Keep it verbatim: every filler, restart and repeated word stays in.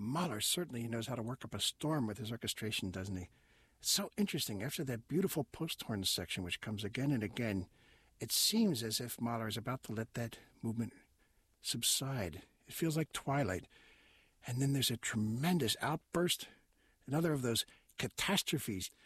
Mahler certainly knows how to work up a storm with his orchestration, doesn't he? It's so interesting. After that beautiful post-horn section, which comes again and again, it seems as if Mahler is about to let that movement subside. It feels like twilight. And then there's a tremendous outburst, another of those catastrophes.